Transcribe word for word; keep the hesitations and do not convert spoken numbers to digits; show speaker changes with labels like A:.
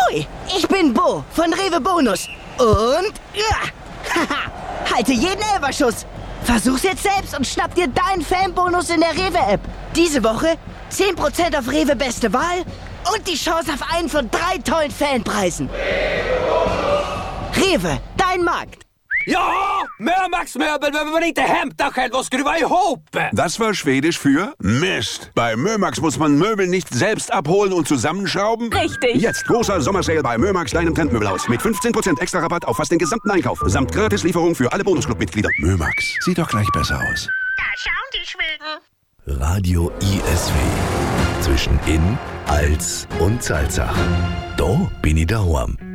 A: Hoi, ich bin Bo von Rewe Bonus. Und, ja, haha, halte jeden Elferschuss. Versuch's jetzt selbst und schnapp dir deinen Fanbonus in der Rewe-App. Diese Woche zehn Prozent auf Rewe Beste Wahl und die Chance auf einen von drei tollen Fanpreisen. Rewe, dein Markt.
B: Ja, Mömax-Möbel behöver man inte hämta själv och skruva ihop.
C: Das war Schwedisch für Mist. Bei Mömax muss man Möbel nicht selbst abholen und zusammenschrauben.
D: Richtig.
C: Jetzt großer Sommersale bei Mömax, deinem Trendmöbelhaus. Mit fünfzehn Prozent extra Rabatt auf fast den gesamten Einkauf. Samt Gratislieferung für alle Bonusclub-Mitglieder. Mömax, sieht doch gleich besser aus.
E: Da schauen die Schweden.
F: Radio I S W. Zwischen In, Als und Salzach. Da bin ich daheim.